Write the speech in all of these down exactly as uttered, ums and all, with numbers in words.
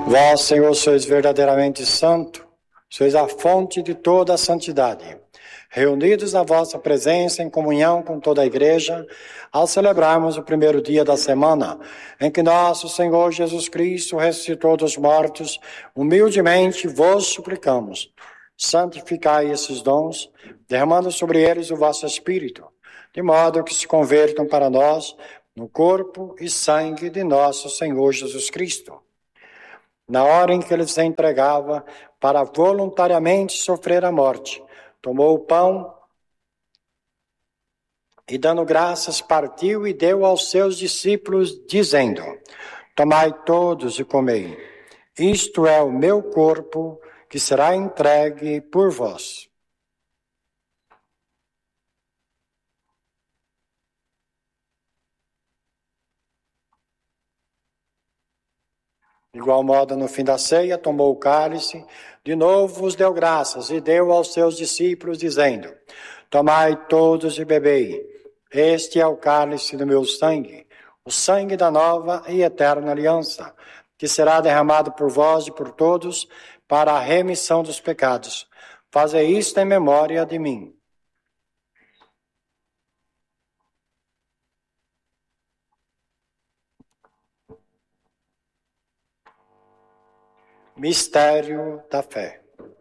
Vós, Senhor, sois verdadeiramente santo, sois a fonte de toda a santidade. Reunidos na vossa presença, em comunhão com toda a igreja, ao celebrarmos o primeiro dia da semana, em que nosso Senhor Jesus Cristo ressuscitou dos mortos, humildemente vos suplicamos, santificai esses dons, derramando sobre eles o vosso Espírito, de modo que se convertam para nós no corpo e sangue de nosso Senhor Jesus Cristo. Na hora em que ele se entregava para voluntariamente sofrer a morte, tomou o pão e, dando graças, partiu e deu aos seus discípulos, dizendo: tomai todos e comei. Isto é o meu corpo, que será entregue por vós. De igual modo, no fim da ceia, tomou o cálice, de novo vos deu graças e deu aos seus discípulos, dizendo: tomai todos e bebei. Este é o cálice do meu sangue, o sangue da nova e eterna aliança, que será derramado por vós e por todos para a remissão dos pecados. Fazei isto em memória de mim. Mistério da fé.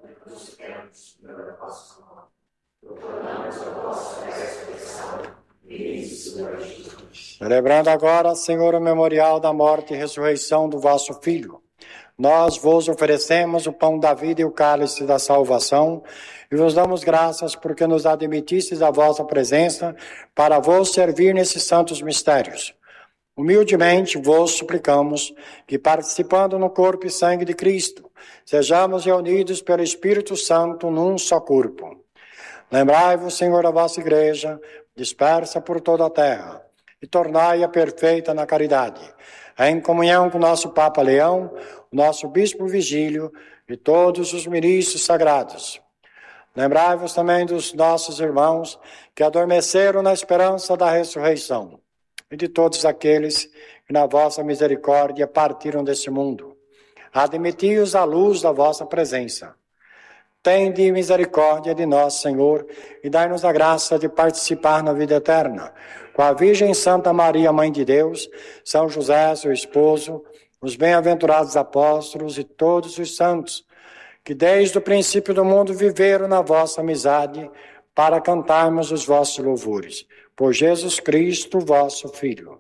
Celebrando agora, Senhor, o memorial da morte e ressurreição do vosso Filho, nós vos oferecemos o pão da vida e o cálice da salvação e vos damos graças porque nos admitistes à vossa presença para vos servir nesses santos mistérios. Humildemente vos suplicamos que, participando no corpo e sangue de Cristo, sejamos reunidos pelo Espírito Santo num só corpo. Lembrai-vos, Senhor, da vossa igreja, dispersa por toda a terra, e tornai-a perfeita na caridade, em comunhão com o nosso Papa Leão, o nosso Bispo Vigílio e todos os ministros sagrados. Lembrai-vos também dos nossos irmãos que adormeceram na esperança da ressurreição, e de todos aqueles que na vossa misericórdia partiram desse mundo. Admiti-os à luz da vossa presença. Tende misericórdia de nós, Senhor, e dai-nos a graça de participar na vida eterna, com a Virgem Santa Maria, Mãe de Deus, São José, seu esposo, os bem-aventurados apóstolos e todos os santos, que desde o princípio do mundo viveram na vossa amizade, para cantarmos os vossos louvores. Por Jesus Cristo, vosso Filho.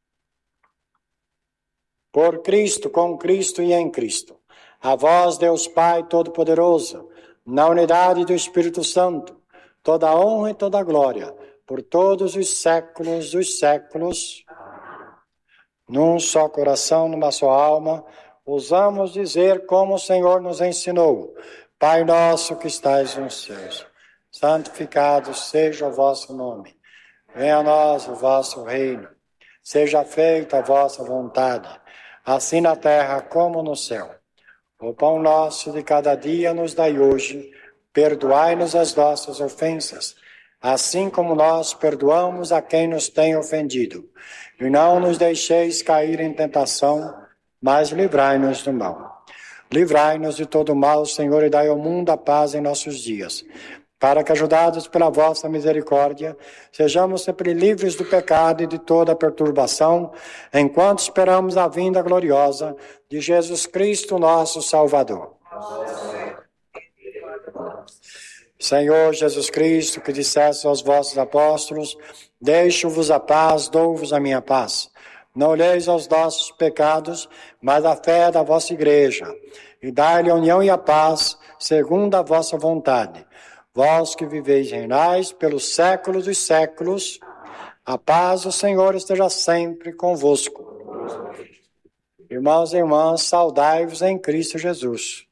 Por Cristo, com Cristo e em Cristo. A vós, Deus Pai Todo-Poderoso, na unidade do Espírito Santo, toda a honra e toda a glória, por todos os séculos dos séculos. Num só coração, numa só alma, ousamos dizer como o Senhor nos ensinou: Pai nosso que estais nos céus, santificado seja o vosso nome. Venha a nós o vosso reino. Seja feita a vossa vontade, assim na terra como no céu. O pão nosso de cada dia nos dai hoje. Perdoai-nos as nossas ofensas, assim como nós perdoamos a quem nos tem ofendido. E não nos deixeis cair em tentação, mas livrai-nos do mal. Livrai-nos de todo mal, Senhor, e dai ao mundo a paz em nossos dias. Para que, ajudados pela vossa misericórdia, sejamos sempre livres do pecado e de toda perturbação, enquanto esperamos a vinda gloriosa de Jesus Cristo, nosso Salvador. Senhor Jesus Cristo, que disseste aos vossos apóstolos: deixo-vos a paz, dou-vos a minha paz. Não olheis aos nossos pecados, mas à fé da vossa igreja, e dai-lhe a união e a paz, segundo a vossa vontade. Vós que viveis e reinais pelos séculos dos séculos, a paz do Senhor esteja sempre convosco. Irmãos e irmãs, saudai-vos em Cristo Jesus.